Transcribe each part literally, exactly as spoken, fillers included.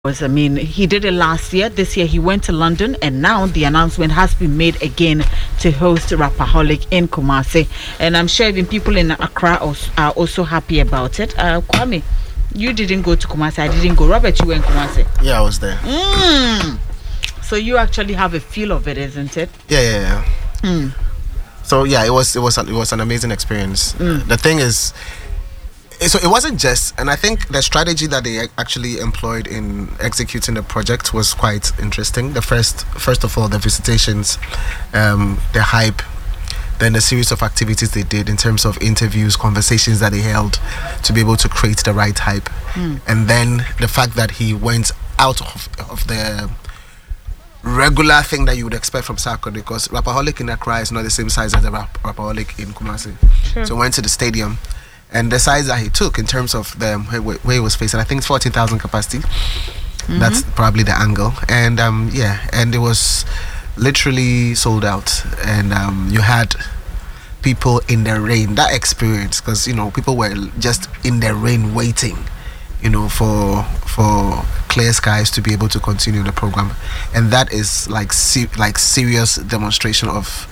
was, I mean, he did it last year. This year he went to London, and now the announcement has been made again to host Rapaholic in Kumasi. And I'm sure even people in Accra are also happy about it. Uh, Kwame, you didn't go to Kumasi. I didn't go. Robert, you went to Kumasi. Yeah, I was there. Mm. So you actually have a feel of it, isn't it? Yeah, yeah, yeah. Mm. So yeah, it was it was it was an amazing experience. Mm. The thing is, so it wasn't just, and I think the strategy that they actually employed in executing the project was quite interesting. The first, first of all, the visitations, um, the hype, then the series of activities they did in terms of interviews, conversations that they held to be able to create the right hype, mm. and then the fact that he went out of, of the regular thing that you would expect from Sarko, because Rapaholic in Accra is not the same size as the Rap- Rapaholic in Kumasi. Sure. So went to the stadium. And the size that he took in terms of the where, where he was facing, I think it's fourteen thousand capacity. Mm-hmm. That's probably the angle. And um, yeah, and it was literally sold out. And um, you had people in the rain. That experience, because you know people were just in the rain waiting, you know, for for clear skies to be able to continue the program. And that is like se- like serious demonstration of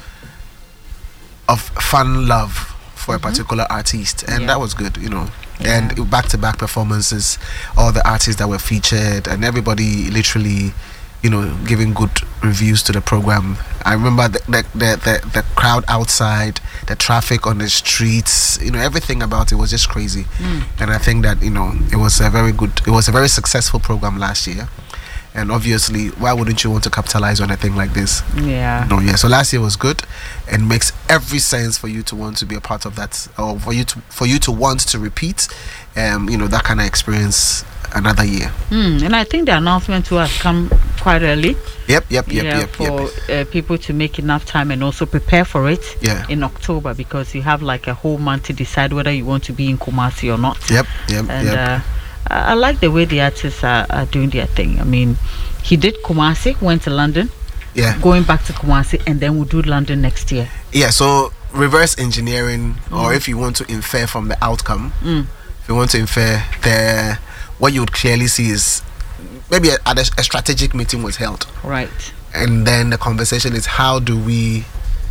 of fan love for a particular artist, and yeah. that was good, you know. Yeah. And back-to-back performances, all the artists that were featured, and everybody literally, you know, giving good reviews to the program. I remember the the the, the, the crowd outside, the traffic on the streets, you know, everything about it was just crazy. Mm. And I think that, you know, it was a very good, it was a very successful program last year. And obviously, why wouldn't you want to capitalize on a thing like this? Yeah. No, yeah. So last year was good, and makes every sense for you to want to be a part of that, or for you to for you to want to repeat, um, you know, that kind of experience another year. Mm. And I think the announcement too has come quite early. Yep, yep, yep, yeah, yep. for yep. Uh, people to make enough time and also prepare for it. Yeah. In October, because you have like a whole month to decide whether you want to be in Kumasi or not. Yep, yep, and, yep. Uh, I like the way the artists are, are doing their thing. I mean, he did Kumasi, went to London, yeah, going back to Kumasi, and then we'll do London next year. Yeah, so reverse engineering, mm. or if you want to infer from the outcome, mm. if you want to infer, the what you would clearly see is maybe a, a, a strategic meeting was held. Right. And then the conversation is, how do we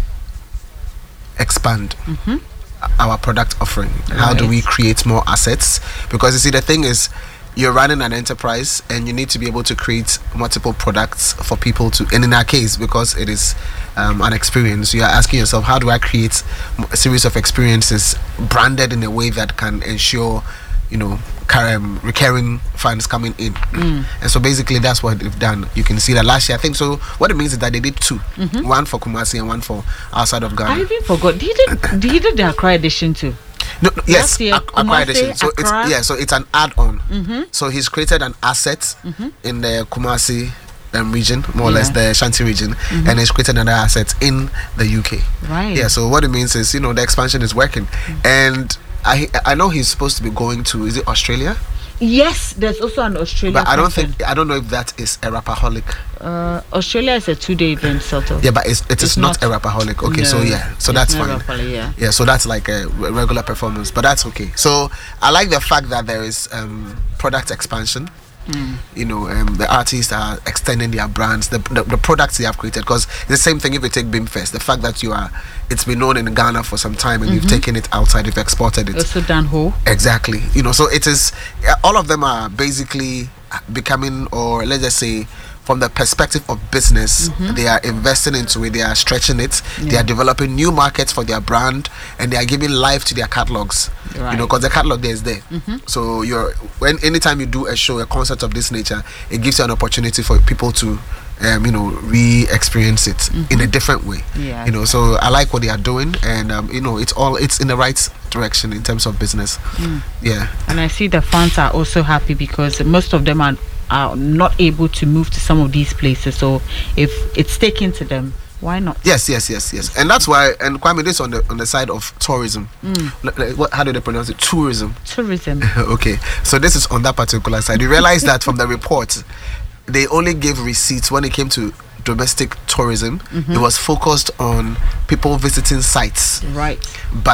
expand mm-hmm. our product offering? How right. do we create more assets? Because you see, the thing is, you're running an enterprise and you need to be able to create multiple products for people to, and in our case, because it is um, an experience, you are asking yourself, how do I create a series of experiences branded in a way that can ensure, you know, um, recurring funds coming in. mm. And so basically that's what they've done. You can see that last year, I think, so what it means is that they did two, mm-hmm. one for Kumasi and one for outside of Ghana. I even forgot, he did, he did the Accra edition too. No, no, yes, year, Ac- Accra edition. So Accra. it's yeah, so it's an add-on. Mm-hmm. So he's created an asset mm-hmm. in the Kumasi um, region, more or yeah. less the Shanti region, mm-hmm. and he's created another asset in the U K. Right. Yeah. So what it means is, you know, the expansion is working, mm-hmm. and I I know he's supposed to be going to, is it Australia? Yes, there's also an Australia. But I don't function. think I don't know if that is a Rapaholic. Uh, Australia is a two-day event, sort of. Yeah, but it's, it is it's not, not a Rapaholic. Okay, no, so yeah, so that's fine. Rapaholic, yeah. yeah, so that's like a re- regular performance, but that's okay. So I like the fact that there is um, product expansion. Mm. You know, um, the artists are extending their brands, the, the the products they have created. Because the same thing if you take Beamfest, the fact that you are, it's been known in Ghana for some time, and mm-hmm. you've taken it outside, you've exported it. Also done whole. Exactly. You know, so it is. All of them are basically becoming, or let's just say, from the perspective of business, mm-hmm. they are investing into it, they are stretching it, yeah. they are developing new markets for their brand, and they are giving life to their catalogs. Right. You know, because the catalog there is there. Mm-hmm. So you're when anytime you do a show, a concert of this nature, it gives you an opportunity for people to, um, you know, re-experience it mm-hmm. in a different way. Yeah. You know, so I like what they are doing, and um, you know, it's all it's in the right direction in terms of business. Mm. Yeah. And I see the fans are also happy because most of them are. are not able to move to some of these places, so if it's taken to them, why not? Yes, yes, yes, yes. And that's why, and Kwame, this on the on the side of tourism. Mm. What, how do they pronounce it? Tourism. Tourism. Okay, so this is on that particular side. You realize that from the report, they only gave receipts when it came to domestic tourism. Mm-hmm. It was focused on people visiting sites. Right. But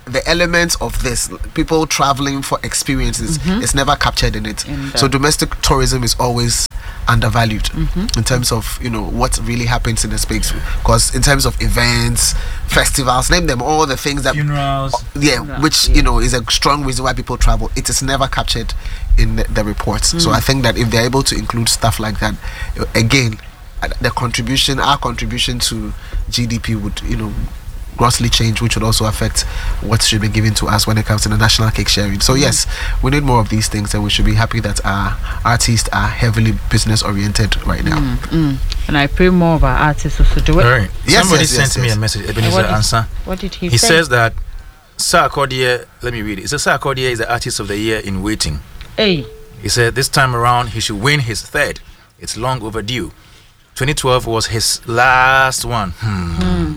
the elements of this, people traveling for experiences, Mhm. is never captured in it. In the- So domestic tourism is always undervalued Mhm. in terms of, you know, what really happens in the space. Because in terms of events, festivals, name them, all the things that Funerals. yeah, Yeah, which yeah. you know is a strong reason why people travel. It is never captured in the, the reports. So Mm. I think that if they're able to include stuff like that, uh, again, uh, the contribution, our contribution to G D P would, you know, grossly change, which would also affect what should be given to us when it comes to the national cake sharing. So yes, we need more of these things, and we should be happy that our artists are heavily business oriented right now. Mm, mm. And I pray more of our artists also do it. All right. Yes, Somebody yes, sent yes, me yes. a message. And Ebenezer what did- answer. What did he, He say? says that Sarkodie, let me read it. It says Sarkodie is the artist of the year in waiting. Hey. He said this time around he should win his third. It's long overdue. twenty twelve was his last one. Hmm.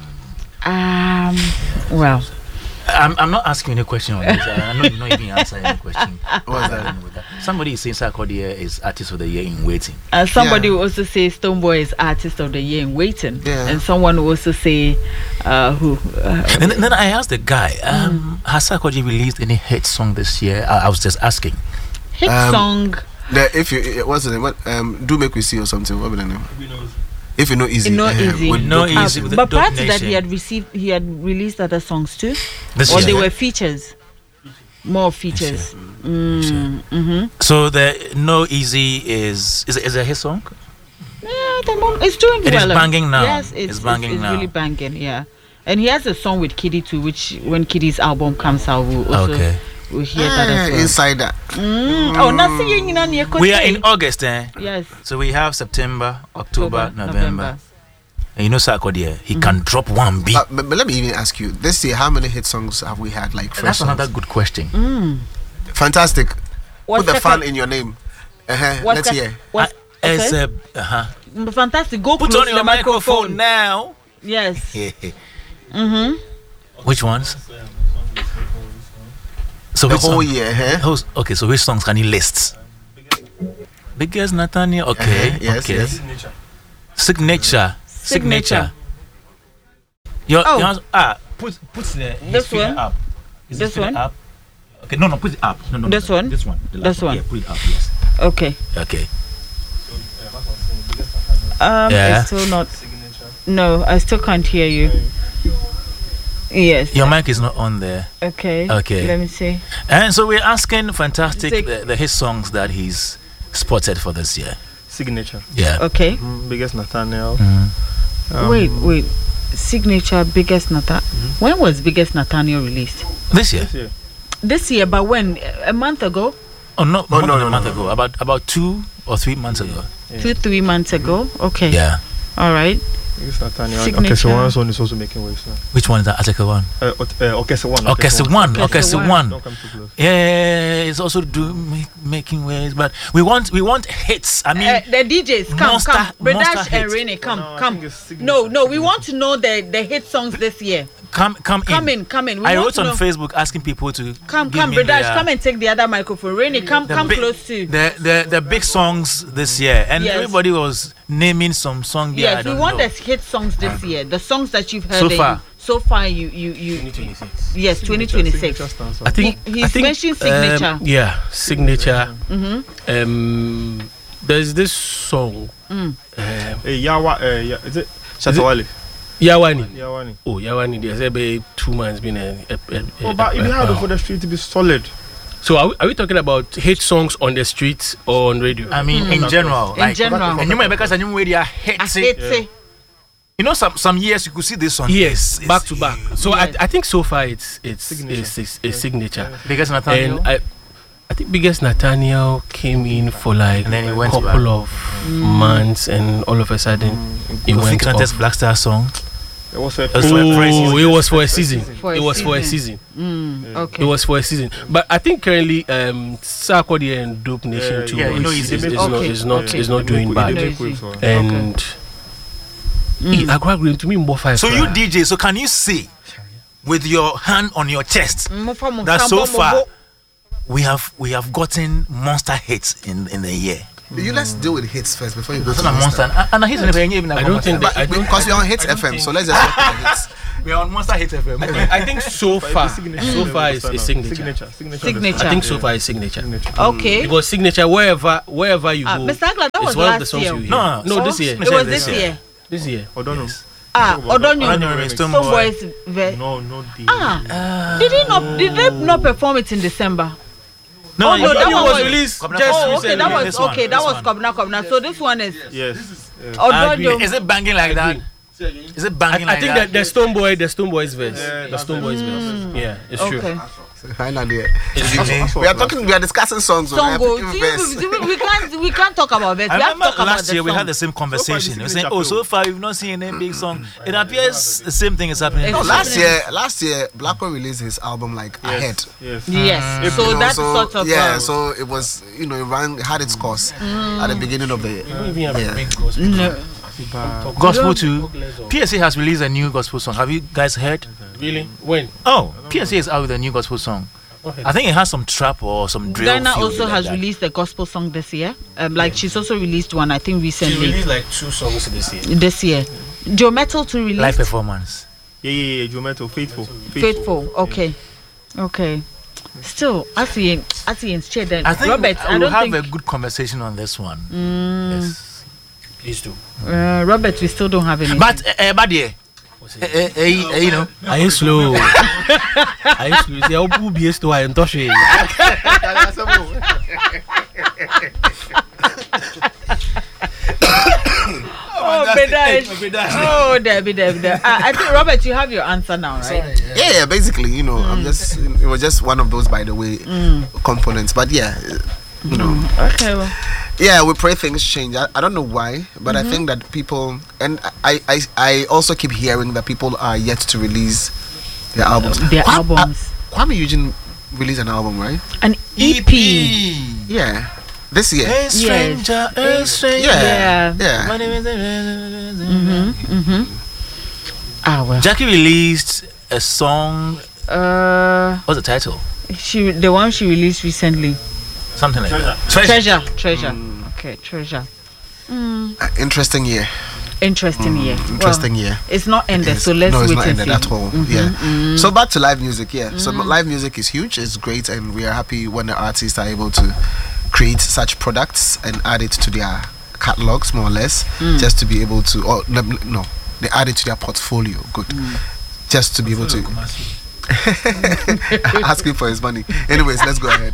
Um. Well. I'm, I'm not asking any question on this. I know you're not even answering any question. What's that? Somebody is saying Sarkodie is artist of the year in waiting. Uh, somebody Yeah. will also say Stonebwoy is artist of the year in waiting, Yeah. and someone will also say uh, who. Uh, And then, then I asked the guy, um, has Sarkodie released any hit song this year? I, I was just asking. hit Um, song. The, if you what's the name? What um do make we see or something? What was the name? If you know easy, You know uh, easy. with No Dope Easy Nation. with the but Dope part that Nation. he had received, he had released other songs too, This or year. they were features, more features. Mm, mm-hmm. So the No Easy is is it, is it a hit song? Yeah, the mom, it's doing It is well. banging now. Yes, It's it's, banging it's, now. really banging. Yeah, and he has a song with Kiddy too, which when Kiddy's album comes out, we'll also Okay. we'll hear Ah, that as well. Insider. Mm. Oh, nothing you know, near We are in Kote. August, eh? Yes, So we have September, October, November. November. And you know Sarkodie, he can drop one beat. But, but, but let me even ask you, this year, how many hit songs have we had? Like fresh That's songs? another good question. Mm. Fantastic. What's Put the the fun ca- in your name. Uh-huh. What's Let's the- hear. What's, Uh, it's okay. a, uh-huh. Mm, fantastic. Go Put close on to your the microphone microphone. now. Yes. Mm-hmm. Which ones? So The which whole song- year, huh? Who's- okay, so which songs can you list? Biggest Nathaniel, okay, Uh-huh, yes, okay. yes. Signature. Signature. Signature. Your, Oh. your, ah, put put the his This finger one? up. Is This finger one? Up? Okay, no, no, put it up. No, no, This no, one? This one. The last This one? Yeah, put it up. Yes. Okay. Okay. Um, Yeah. it's still not. No, I still can't hear you. Yes. Your mic is not on there. Okay. Okay. Let me see. And so we're asking Fantastic Sig- the, the hit songs that he's spotted for this year. Signature. Yeah. Okay. Mm, biggest Nathaniel. Mhm. Um, wait, wait. Signature biggest Nathan. Mm-hmm. When was biggest Nathaniel released? This year? This year. This year, but when? A month ago? Oh no, Oh, more no, than no, a month no, ago. About about two or three months ago. Yeah. Two, three months ago. Okay. Yeah. All right. Biggest Nathaniel. Signature. Orchestra One song is also making waves now. Which one is that? Article one. Uh, ot- uh, Orchestra One. Orchestra one. Orchestra Orchestra One. one. Don't come too close. Yeah, it's also do make, making waves, but we want we want hits. I mean, Uh, the D Js, come, monster- come. Bredash monster and hits. Rene, come, No, I come. think it's Signature. No, no, we want to know the, the hit songs this year. come come Come in. in, come in. We I want wrote to on know. Facebook asking people to Come, give come, me Bredash, their- come and take the other microphone. Rene, come, the come big- close to. the, the the big songs this year, and Yes. everybody was naming some song there. I Yes, we don't want know. the hit songs this year. The songs that you've heard So that far. You, so far, you, you, you. Yes, twenty twenty six. Signature stands I out. think He- he's I think, mentioned Signature. Um, yeah, signature. Mm-hmm. Um, there's this song. Mm. Um, Hey, Yawa. Uh, yeah, is it Shatawale? Yawani. Yawani. Oh, Yawani. There's about two months been a. a, a, Oh, a- but if you a- have a- it for the street to be solid. So are we, are we talking about hit songs on the streets or on radio? I mean, in Mm. general, In like, general. and you might because you where they are I hits. hate Yeah. say. You know, some some years you could see this song. Yes, It's- back to back. So Yes. I, I think so far it's it's Signature. it's, it's, it's signature. Because Nathaniel. And I I think biggest Nathaniel came in for like And then he a went couple back. of months, and all of a sudden he Kofi went Kinante's off. Black Star song. It was a That's why praise Oh, is- it was for a season. For a It was for a season. season. Mm, okay. It was for a season. But I think currently um Sarkodie and Dope Nation Yeah, too yeah, you know, is, he's- is, is, okay, not is not okay. is not doing They bad. make waves for- And Mm. I agree to me more five. So you D J, so can you say with your hand on your chest Mofa mo that so sambo mo far bo- we have we have gotten monster hits in in the year? You let's deal with hits first before you go That's to not a monster. monster. And and hits never even I don't think that, I don't Because we're on Hits F M, so let's just talk about hits. We are on Monster Hit F M. I think so far, Signature. so far is Signature. a signature. Signature. Signature. Signature. I think so far is signature. Signature. Okay. Because signature, wherever wherever you Ah, go, Mister Agla, that it's was one of the last songs year. you hear. No, no, no, this year. It was This this year. year. This year. Oh, don't know. Ah, Odonyo. Odonyo, Stone Stone Boy. Boys. Ve- No, no. The Ah, did he not? Did they not perform it in December? No, Oh, no, you- that you one was was- released. Oh, just okay, recently. that was This one, okay. That this was one. Kobna Kobna. So this one is yes. yes. I agree. Odonyo. Is it banging like that? Is it I, banging I like think that? that the Stone Boy, the Stone Boys verse, Yeah, the that's Stone it. Boys verse. Yeah, it's true. Okay. Finally, It's Okay. true. we are talking. We are discussing songs. Song on go. every See, verse. we, we, we can't we can't talk about that. I We have to remember talk about last the year we song. had the same conversation. We were saying, signature "Oh, so film. far we've not seen any big song." It appears the same thing is happening. It's No, this last year. year, last year, Blackwell released his album like ahead. Yes. Yes. So You know, that's so, sort of yeah. uh, So it was, you know, it ran had its course at the beginning of the year. We don't even have a Yeah. big gospel. no. Gospel too. P S A has released a new gospel song. Have you guys heard? Really? When? Oh, P S A is out with a new gospel song. Okay. I think it has some trap or some drill. Ghana feel also like has that. released a gospel song this year. Um, like she's also released one, I think, She recently. released like two songs this year. This year. Joe Metal to release live performance. Yeah, yeah, yeah. Jumeto, faithful. Faithful. Okay. Okay. Still, I see I see in chair then. I think Robert, I we'll don't have think a good conversation on this one. Mm. Yes. Please do. uh, Robert, we still don't have any. But, uh, but yeah, uh, uh, uh, you know, Are you slow? Are you slow? See, I'll be a story and touch it. oh, Bedash. Oh, Debbie, Debbie, Debbie. I, I think Robert, you have your answer now, right? Yeah, yeah, basically, you know, I'm just it was just one of those, by the way, components. But yeah, you know, Okay. Well, yeah, we pray things change. I, I don't know why, but I think that people, and I, I I also keep hearing that people are yet to release their albums. their Kwame- albums. Uh, Kwame Eugene released an album, right? An E P. Yeah, this year. Hey stranger, hey stranger. Yeah, Yeah. yeah. My name is. Mm-hmm. Mm-hmm. Ah well. Jackie released a song. Uh, What's the title? she the one she released recently. Something like that. Treasure. Treasure. Okay. Treasure. Uh, interesting year. Interesting year. Interesting Well, year. it's not ended, It is- so let's no, it's wait not and ended see. at all. Yeah. So back to live music. Yeah. So live music is huge. It's great, and we are happy when the artists are able to create such products and add it to their catalogs, more or less, just to be able to. Or no, no, they add it to their portfolio. Good. Just to be able to. Asking for his money. Anyways, let's go ahead.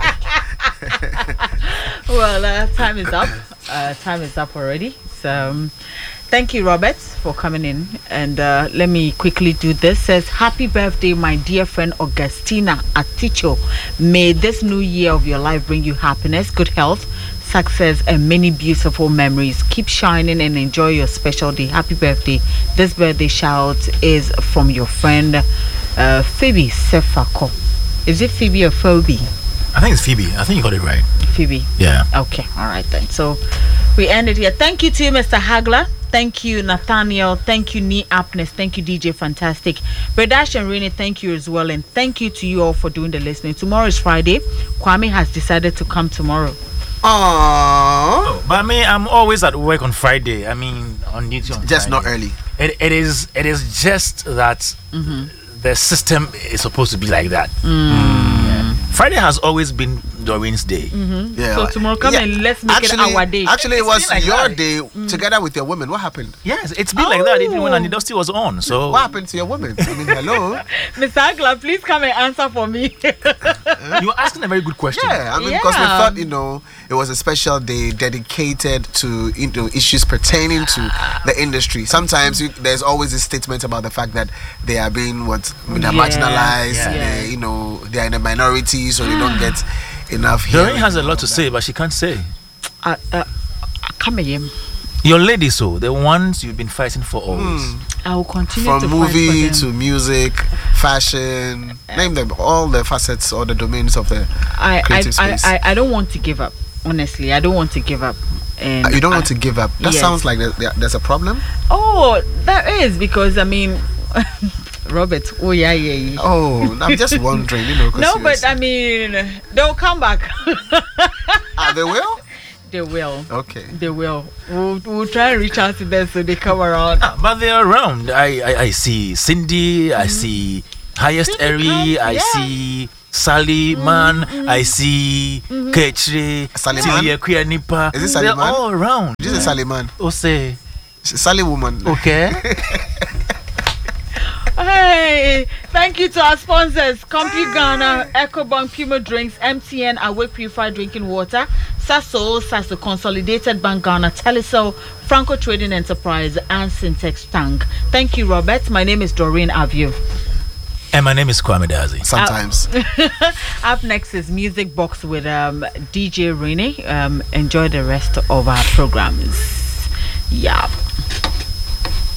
Well, uh, time is up. Uh, time is up already. So, um, thank you, Robert, for coming in. And uh, let me quickly do this. Says, happy birthday, my dear friend Augustina Aticho. May this new year of your life bring you happiness, good health, success, and many beautiful memories. Keep shining and enjoy your special day. Happy birthday. This birthday shout is from your friend uh, Phoebe Sefako. Is it Phoebe or Phoebe? I think it's Phoebe. I think you got it right. Phoebe. Yeah. Okay, all right then. So we end it here. Thank you to you, Mister Hagler. Thank you, Nathaniel. Thank you, Nee Apness. Thank you, D J Fantastic. Bredash and Rainy, thank you as well. And thank you to you all for doing the listening. Tomorrow is Friday. Kwame has decided to come tomorrow. Aww. Oh, but I mean, I'm always at work on Friday. I mean, on duty on Just not Friday. early. It, it is. It is just that the system is supposed to be like that. Yeah. Friday has always been Doreen's day. Yeah. So tomorrow, come and let's make it our day. Actually, it It's was been like your that. day together with your women. What happened? Yes, it's been like that even when Oh. Anidusty was on. So What happened to your women? I mean, hello. Mister Hagler, please come and answer for me. you were asking a very good question. Yeah, I mean, because we Yeah. thought, you know, it was a special day dedicated to, you know, issues pertaining to the industry. Sometimes you, there's always a statement about the fact that they are being what they're Yeah, marginalized. yeah. They, you know, they are in a minority, so they don't get enough. Doreen hearing has a and lot all to that. say, but she can't say. uh, uh, come here. Your ladies, so the ones you've been fighting for always. I will continue From to movie fight for to them. music, fashion, name them, all the facets or the domains of the I, I, creative I, space. I, I don't want to give up. Honestly, I don't want to give up. And Uh, you don't want I- to give up. That yes. sounds like there, there- there's a problem. Oh, there is, because I mean, Robert. Oh yeah, yeah. yeah. Oh, I'm just wondering, you know. 'cause No, you- but I mean, they'll come back. Ah, they will. they will. Okay. They will. We'll, we'll try and reach out to them so they come around. Ah, but they're around. I, I, I see Cindy, I see Highest Cindy Eri, comes, I yeah. see Sally Man, I see Ketri, Sally Tilia Man? Kuya Nipa. Is it Sally They're Man? all around. This is Sally man. Oh, say, Sally woman. okay. Hey, thank you to our sponsors: CompuGhana, EcoBank, Puma Drinks, M T N, Awake Purified Drinking Water, Sasol, Saso Consolidated Bank Ghana, Telecel, Franco Trading Enterprise, and Syntex Tank. Thank you, Robert. My name is Doreen Avio. And my name is Kwame Dazi. Sometimes. Up next is Music Box with um, D J Rini. Um, enjoy the rest of our programs. Yeah.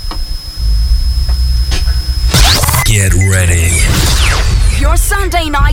Get ready. Your Sunday night